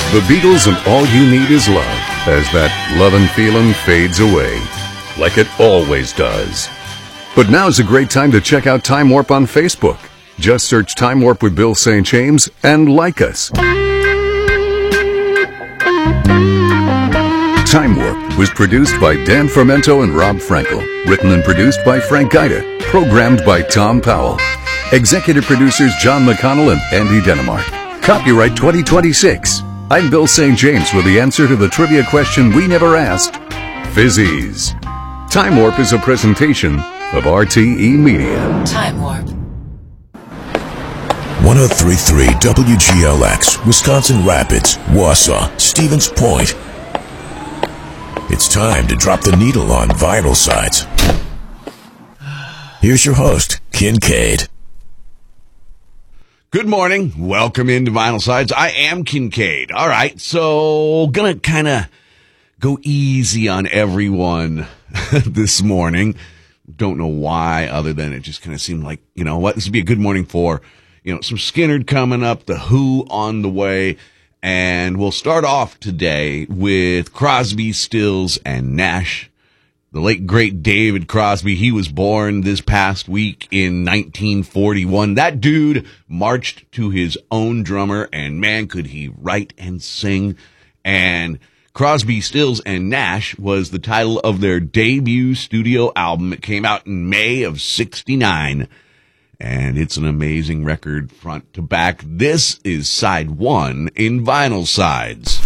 The Beatles and All You Need Is Love, as that lovin' feeling fades away, like it always does. But now's a great time to check out Time Warp on Facebook. Just search Time Warp with Bill St. James and like us. Time Warp was produced by Dan Fermento and Rob Frankel. Written and produced by Frank Gaida. Programmed by Tom Powell. Executive producers John McConnell and Andy Denemark. Copyright 2026. I'm Bill St. James with the answer to the trivia question we never asked. Fizzies. Time Warp is a presentation of RTE Media. Time Warp. 1033 WGLX, Wisconsin Rapids, Wausau, Stevens Point. It's time to drop the needle on Vital Sides. Here's your host, Kincaid. Good morning. Welcome into Vinyl Sides. I am Kincaid. All right, so gonna kind of go easy on everyone this morning. Don't know why, other than it just kind of seemed like, you know what, this would be a good morning for, some Skynyrd coming up, The Who on the way, and we'll start off today with Crosby, Stills, and Nash. The late, great David Crosby, he was born this past week in 1941. That dude marched to his own drummer, and man, could he write and sing. And Crosby, Stills, and Nash was the title of their debut studio album. It came out in May of '69, and it's an amazing record front to back. This is side one in Vinyl Sides.